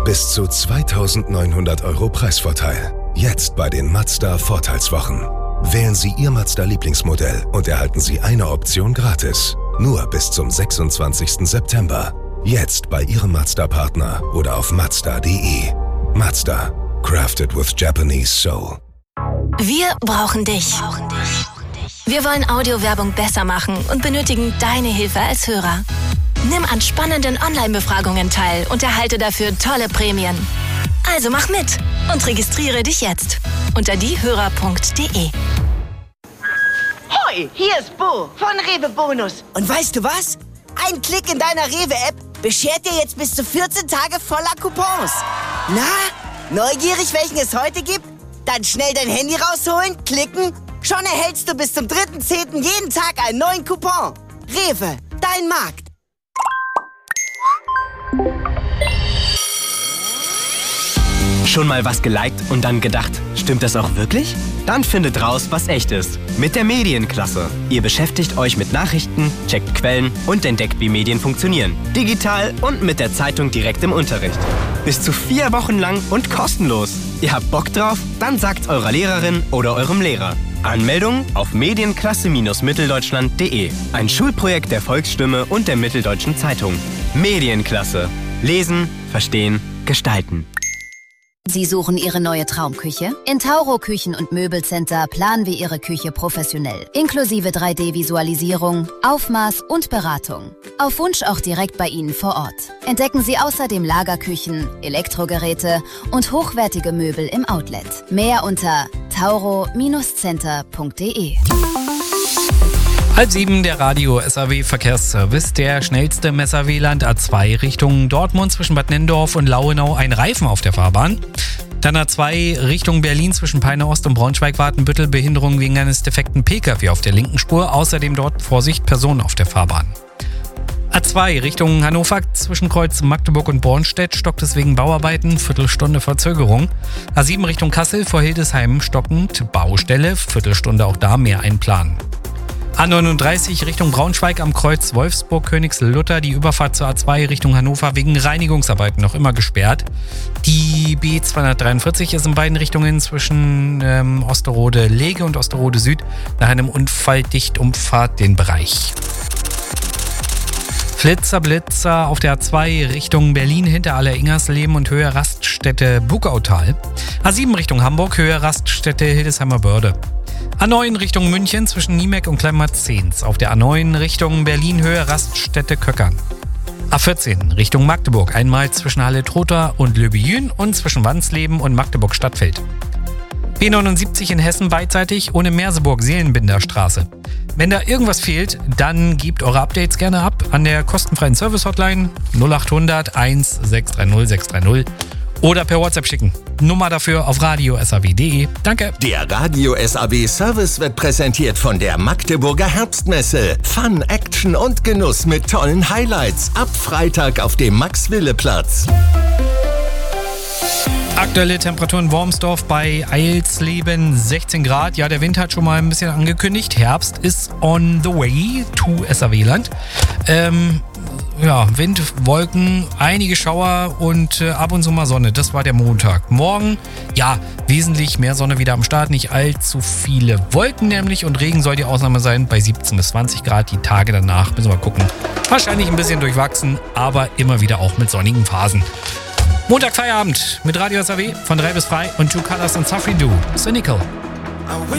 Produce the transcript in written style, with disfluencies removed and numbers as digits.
Bis zu 2.900 € Preisvorteil. Jetzt bei den Mazda Vorteilswochen. Wählen Sie Ihr Mazda-Lieblingsmodell und erhalten Sie eine Option gratis. Nur bis zum 26. September. Jetzt bei Ihrem Mazda-Partner oder auf Mazda.de. Mazda. Crafted with Japanese soul. Wir brauchen dich. Wir wollen Audiowerbung besser machen und benötigen deine Hilfe als Hörer. Nimm an spannenden Online-Befragungen teil und erhalte dafür tolle Prämien. Also mach mit und registriere dich jetzt unter diehörer.de. Hoi, hier ist Bo von Rewe Bonus. Und weißt du was? Ein Klick in deiner Rewe-App beschert dir jetzt bis zu 14 Tage voller Coupons. Na, neugierig, welchen es heute gibt? Dann schnell dein Handy rausholen, klicken. Schon erhältst du bis zum 3.10. jeden Tag einen neuen Coupon. Rewe, dein Markt. Schon mal was geliked und dann gedacht, stimmt das auch wirklich? Dann findet raus, was echt ist. Mit der Medienklasse. Ihr beschäftigt euch mit Nachrichten, checkt Quellen und entdeckt, wie Medien funktionieren. Digital und mit der Zeitung direkt im Unterricht. Bis zu 4 Wochen lang und kostenlos. Ihr habt Bock drauf? Dann sagt's eurer Lehrerin oder eurem Lehrer. Anmeldung auf medienklasse-mitteldeutschland.de. Ein Schulprojekt der Volksstimme und der Mitteldeutschen Zeitung. Medienklasse. Lesen, verstehen, gestalten. Sie suchen Ihre neue Traumküche? In Tauro Küchen- und Möbelcenter planen wir Ihre Küche professionell. Inklusive 3D-Visualisierung, Aufmaß und Beratung. Auf Wunsch auch direkt bei Ihnen vor Ort. Entdecken Sie außerdem Lagerküchen, Elektrogeräte und hochwertige Möbel im Outlet. Mehr unter tauro-center.de. 6:30 der Radio SAW Verkehrsservice. Der schnellste Messer-Wieland A2 Richtung Dortmund zwischen Bad Nennendorf und Lauenau ein Reifen auf der Fahrbahn. Dann A2 Richtung Berlin zwischen Peine Ost und Braunschweig-Wartenbüttel Behinderung wegen eines defekten Pkw auf der linken Spur. Außerdem dort Vorsicht, Personen auf der Fahrbahn. A2 Richtung Hannover zwischen Kreuz Magdeburg und Bornstedt stockt es wegen Bauarbeiten, Viertelstunde Verzögerung. A7 Richtung Kassel vor Hildesheim stockend, Baustelle, Viertelstunde auch da, mehr einplanen. A39 Richtung Braunschweig am Kreuz Wolfsburg-Königslutter, die Überfahrt zur A2 Richtung Hannover wegen Reinigungsarbeiten noch immer gesperrt. Die B243 ist in beiden Richtungen zwischen Osterode-Lege und Osterode-Süd nach einem Unfall dicht, umfahrt den Bereich. Blitzer auf der A2 Richtung Berlin hinter Aller-Ingersleben und Höhe Raststätte Bugautal. A7 Richtung Hamburg, Höhe Raststätte Hildesheimer Börde. A9 Richtung München zwischen Niemeck und Kleinmarkt-Zehns. Auf der A9 Richtung Berlin, Höhe Raststätte Köckern. A14 Richtung Magdeburg, einmal zwischen Halle-Trotha und Löbejün und zwischen Wansleben und Magdeburg-Stadtfeld. B79 in Hessen beidseitig ohne Merseburg-Seelenbinderstraße. Wenn da irgendwas fehlt, dann gebt eure Updates gerne ab an der kostenfreien Service-Hotline 0800 1630 630 oder per WhatsApp schicken. Nummer dafür auf radiosaw.de. Danke. Der Radio SAW Service wird präsentiert von der Magdeburger Herbstmesse. Fun, Action und Genuss mit tollen Highlights. Ab Freitag auf dem Max-Wille-Platz. Aktuelle Temperaturen Wormsdorf bei Eilsleben 16 Grad. Ja, der Wind hat schon mal ein bisschen angekündigt. Herbst ist on the way to SAW-Land. Wind, Wolken, einige Schauer und ab und zu mal Sonne. Das war der Montag. Morgen, ja, wesentlich mehr Sonne wieder am Start. Nicht allzu viele Wolken nämlich und Regen soll die Ausnahme sein bei 17 bis 20 Grad. Die Tage danach müssen wir mal gucken. Wahrscheinlich ein bisschen durchwachsen, aber immer wieder auch mit sonnigen Phasen. Montag Feierabend mit Radio SAW von 3 bis 3 und Two Colors und Safri Do. Cynical. I wish